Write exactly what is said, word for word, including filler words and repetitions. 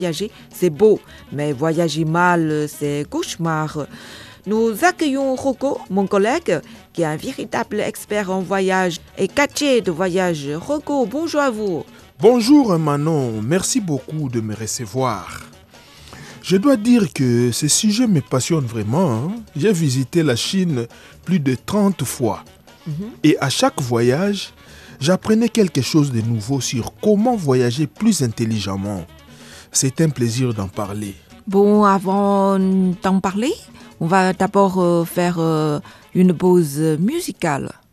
Voyager, c'est beau, mais voyager mal, c'est cauchemar. Nous accueillons Rocco, mon collègue, qui est un véritable expert en voyage et catché de voyage. Rocco, bonjour à vous. Bonjour Manon, merci beaucoup de me recevoir. Je dois dire que ce sujet me passionne vraiment. Hein. J'ai visité la Chine plus de trente fois. Mm-hmm. Et à chaque voyage, j'apprenais quelque chose de nouveau sur comment voyager plus intelligemment. C'est un plaisir d'en parler. Bon, avant d'en parler, on va d'abord euh, faire euh, une pause musicale.